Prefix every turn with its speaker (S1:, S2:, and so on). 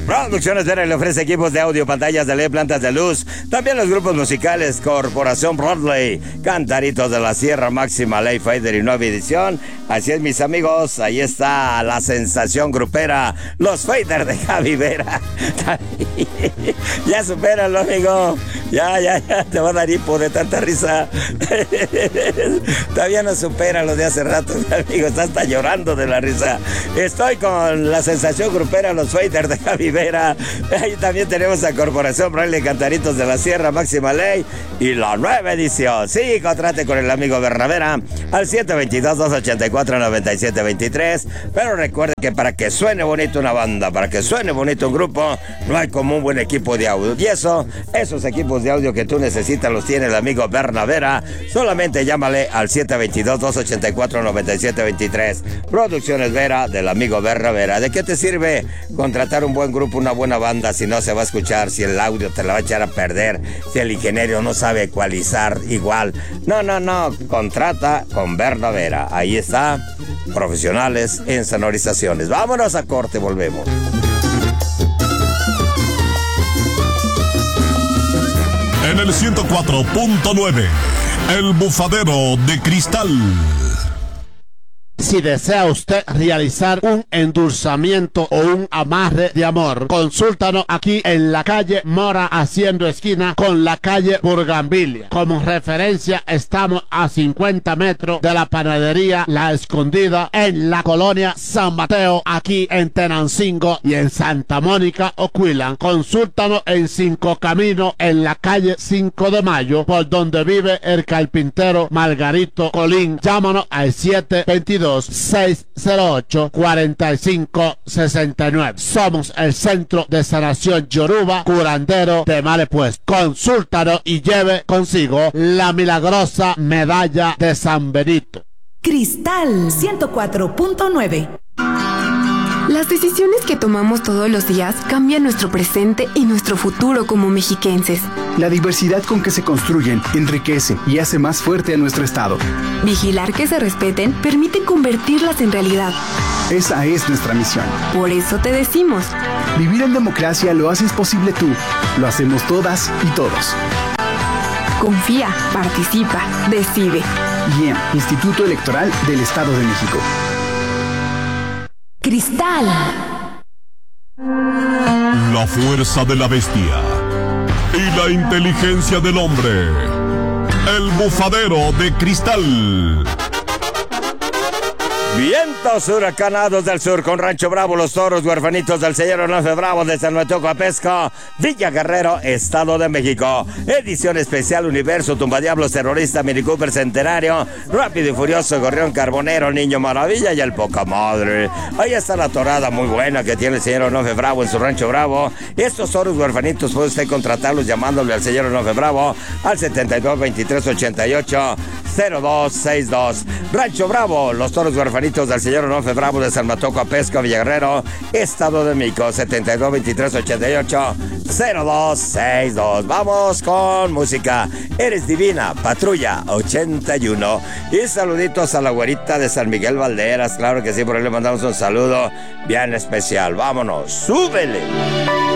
S1: Producciones Vera le ofrece equipos de audio, pantallas de LED, plantas de luz. También los grupos musicales Corporación Broadway, Cantaritos de la Sierra, Máxima Ley Fader y Nueva Edición. Así es, mis amigos, ahí está la sensación grupera, los Fader de Javi Vera. Ya supéralo, amigo. Ya, te va a dar hipo de tanta risa. Todavía no supera lo de hace rato, amigo. Está hasta llorando de la risa. Estoy con la sensación grupera, los Fader de Javi Vera. Ahí también tenemos a Corporación Braille, Cantaritos de la Sierra, Máxima Ley y la Nueva Edición. Sí, contrate con el amigo Bernavera al 722-284-9723. Pero recuerde que para que suene bonito una banda, para que suene bonito un grupo, no hay como un buen equipo de audio. Y esos equipos de audio que tú necesitas los tiene el amigo Bernavera. Solamente llámale al 722-284-9723. Producciones Vera del amigo Bernavera. ¿De qué te sirve contratar un buen grupo, una buena banda, si no se va a escuchar, si el audio te la va a echar a perder, si el ingeniero no sabe ecualizar igual? No. Contrata con Bernavera. Ahí está. Profesionales en sonorizaciones. Vámonos a corte, volvemos.
S2: En el 104.9, El Bufadero de Cristal.
S3: Si desea usted realizar un endulzamiento o un amarre de amor, consúltanos aquí en la calle Mora, haciendo esquina con la calle Burgambilia. Como referencia, estamos a 50 metros de la panadería La Escondida en la colonia San Mateo, aquí en Tenancingo, y en Santa Mónica, Oquillan. Consúltanos en Cinco Caminos, en la calle 5 de Mayo, por donde vive el carpintero Margarito Colín. Llámanos al 722-608-4569. Somos el Centro de Sanación Yoruba, curandero de males puestos. Consúltanos y lleve consigo la milagrosa medalla de San Benito.
S4: Cristal 104.9.
S5: Las decisiones que tomamos todos los días cambian nuestro presente y nuestro futuro como mexiquenses.
S6: La diversidad con que se construyen enriquece y hace más fuerte a nuestro estado.
S5: Vigilar que se respeten permite convertirlas en realidad.
S6: Esa es nuestra misión.
S5: Por eso te decimos:
S6: vivir en democracia lo haces posible tú, lo hacemos todas y todos.
S5: Confía, participa, decide.
S6: IEM, Instituto Electoral del Estado de México.
S4: Cristal.
S2: La fuerza de la bestia y la inteligencia del hombre. El Bufadero de Cristal.
S1: Vientos huracanados del sur con Rancho Bravo, Los Toros, Huerfanitos del Señor Onofre Bravo de San Mateo Coapesco, Villa Guerrero, Estado de México. Edición especial Universo, Tumbadiablos, Terrorista, Mini Cooper Centenario, Rápido y Furioso, Gorrión Carbonero, Niño Maravilla y el Poca Madre. Ahí está la torada muy buena que tiene el señor Onofre Bravo en su Rancho Bravo. Estos toros huerfanitos puede usted contratarlos llamándole al señor Onofre Bravo al 72-23-88-0262. Rancho Bravo, Los Toros Huerfanitos del señor Onofre Bravo de San Mateo Coapesco, Villaguerrero, Estado de México, 72-23-88-0262. Vamos con música. Eres Divina, Patrulla 81. Y saluditos a la güerita de San Miguel Valderas. Claro que sí, por ahí le mandamos un saludo bien especial. Vámonos, súbele.